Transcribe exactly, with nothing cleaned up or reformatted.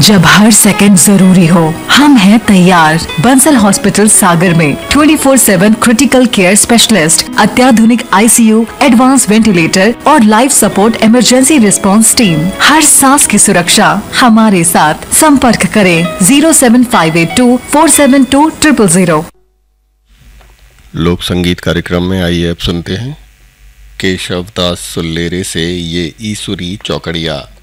जब हर सेकंड जरूरी हो, हम हैं तैयार। बंसल हॉस्पिटल सागर में twenty four seven critical care specialist, अत्याधुनिक आईसीयू, एडवांस वेंटिलेटर और life support emergency response team. हर सांस की सुरक्षा हमारे साथ। संपर्क करें zero seven five eight to four seven to triple zero. लोक संगीत कार्यक्रम में आइए अब सुनते हैं केशव दास सुल्लेरे से ये ईसुरी चौकड़िया।